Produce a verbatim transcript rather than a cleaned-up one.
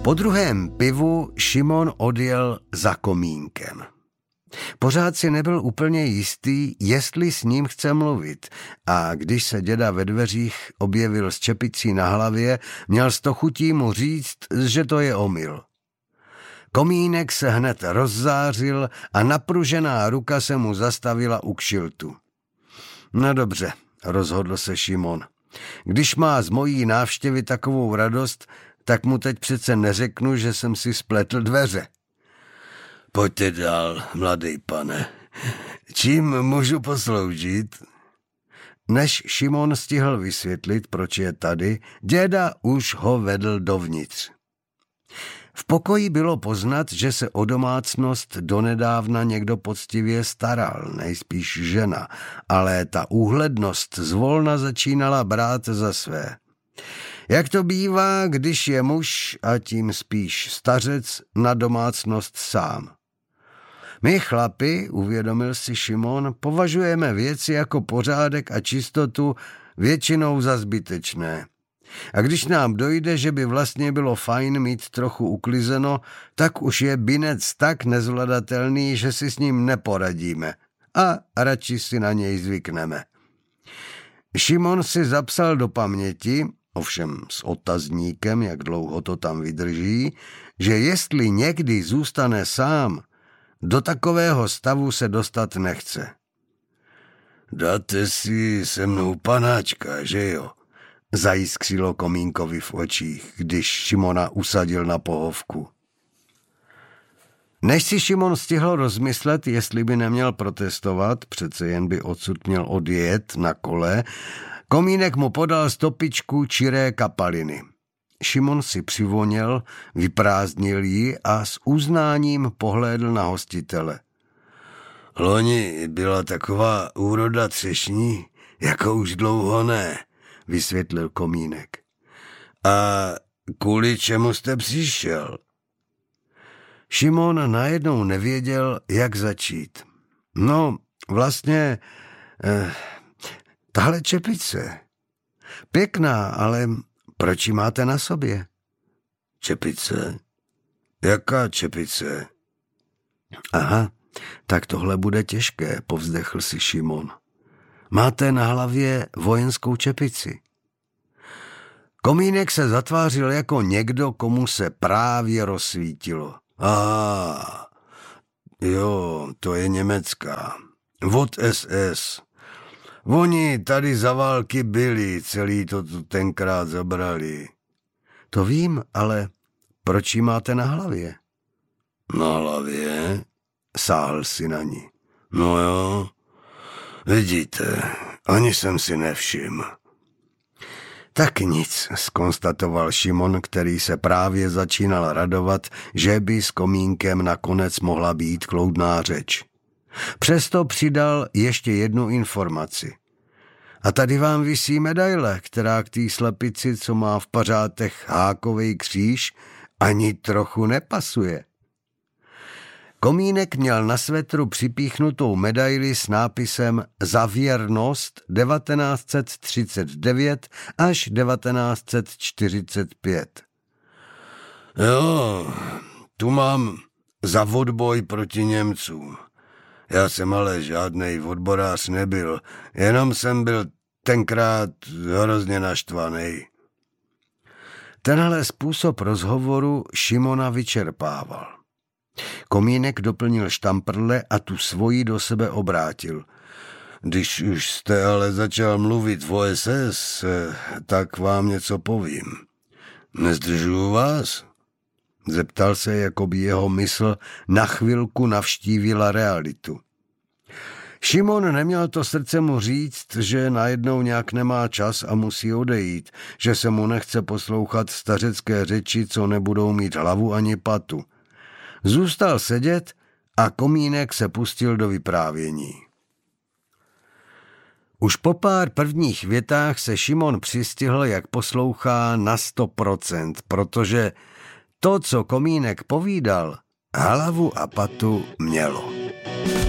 Po druhém pivu Šimon odjel za komínkem. Pořád si nebyl úplně jistý, jestli s ním chce mluvit, a když se děda ve dveřích objevil s čepicí na hlavě, měl sto chutí mu říct, že to je omyl. Komínek se hned rozzářil a napružená ruka se mu zastavila u kšiltu. No dobře, rozhodl se Šimon. Když má z mojí návštěvy takovou radost, tak mu teď přece neřeknu, že jsem si spletl dveře. Pojďte dál, mladý pane. Čím můžu posloužit? Než Šimon stihl vysvětlit, proč je tady, děda už ho vedl dovnitř. V pokoji bylo poznat, že se o domácnost donedávna někdo poctivě staral, nejspíš žena, ale ta úhlednost zvolna začínala brát za své. Jak to bývá, když je muž, a tím spíš stařec, na domácnost sám. My chlapi, uvědomil si Šimon, považujeme věci jako pořádek a čistotu většinou za zbytečné. A když nám dojde, že by vlastně bylo fajn mít trochu uklizeno, tak už je binec tak nezvladatelný, že si s ním neporadíme a radši si na něj zvykneme. Šimon si zapsal do paměti, ovšem s otazníkem, jak dlouho to tam vydrží, že jestli někdy zůstane sám, do takového stavu se dostat nechce. Dáte si se mnou panáčka, že jo? Zajiskřilo Komínkovi v očích, když Šimona usadil na pohovku. Než si Šimon stihl rozmyslet, jestli by neměl protestovat, přece jen by odsud měl odjet na kole, Komínek mu podal stopičku čiré kapaliny. Šimon si přivoněl, vyprázdnil ji a s uznáním pohlédl na hostitele. Loni byla taková úroda třešní, jako už dlouho ne, vysvětlil Komínek. A kvůli čemu jste přišel? Šimon najednou nevěděl, jak začít. No, vlastně, eh, tahle čepice. Pěkná, ale proč ji máte na sobě? Čepice? Jaká čepice? Aha, tak tohle bude těžké, povzdechl si Šimon. Máte na hlavě vojenskou čepici. Komínek se zatvářil jako někdo, komu se právě rozsvítilo. A jo, to je německá. Od S S. Oni tady za války byli, celý to tu tenkrát zabrali. To vím, ale proč ji máte na hlavě? Na hlavě? Sáhl si na ní. No jo, vidíte, ani jsem si nevšiml. Tak nic, zkonstatoval Šimon, který se právě začínal radovat, že by s Komínkem nakonec mohla být kloudná řeč. Přesto přidal ještě jednu informaci. A tady vám visí medaile, která k té slepici, co má v pařátech hákovej kříž, ani trochu nepasuje. Komínek měl na svetru připíchnutou medaili s nápisem Za věrnost devatenáct set třicet devět až devatenáct set čtyřicet pět. Jo, tu mám za odboj proti Němcům. Já jsem ale žádnej odborář nebyl, jenom jsem byl tenkrát hrozně naštvaný. Tenhle způsob rozhovoru Šimona vyčerpával. Komínek doplnil štamprle a tu svoji do sebe obrátil. Když už jste ale začal mluvit o S S, tak vám něco povím. Nezdržuju vás? Zeptal se, jako by jeho mysl na chvilku navštívila realitu. Šimon neměl to srdce mu říct, že najednou nějak nemá čas a musí odejít, že se mu nechce poslouchat stařecké řeči, co nebudou mít hlavu ani patu. Zůstal sedět a Komínek se pustil do vyprávění. Už po pár prvních větách se Šimon přistihl, jak poslouchá na sto procent, protože to, co Komínek povídal, hlavu a patu mělo.